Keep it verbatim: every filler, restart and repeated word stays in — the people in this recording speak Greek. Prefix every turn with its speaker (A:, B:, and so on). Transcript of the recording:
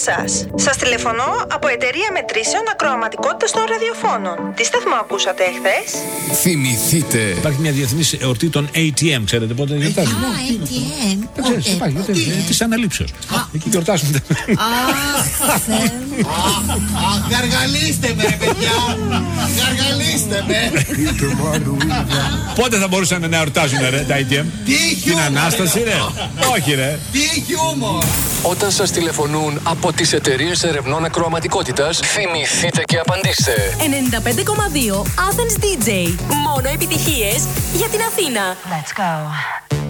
A: σας. Σας τηλεφωνώ από εταιρεία μετρήσεων ακροαματικότητας των ραδιοφώνων. Τι σταθμό ακούσατε εχθές?
B: Θυμηθείτε.
C: Υπάρχει μια διεθνής εορτή των έι τι εμ, ξέρετε πότε γιορτάζουν?
D: Α, έι τι εμ.
C: Δεν ξέρεις, υπάρχει, της αναλήψεως. Εκεί γιορτάζουν.
D: Αχ, Θεέ μου.
E: Αχ, γαργαλίστε με, παιδιά. Γαργαλίστε με.
C: Πότε θα μπορούσαν να εορτάζουν, ρε, τα έι τι εμ?
E: Τι
C: Την
E: χιούμορ.
C: Ανάσταση, ρε. Όχι, ρε.
E: Τι χιούμορ.
B: Όταν σας τηλεφωνούν από τις εταιρείες ερευνών ακροαματικότητας, θυμηθείτε και απαντήστε.
F: ενενήντα πέντε κόμμα δύο Athens ντι τζέι. Μόνο επιτυχίες για την Αθήνα.
A: Let's go.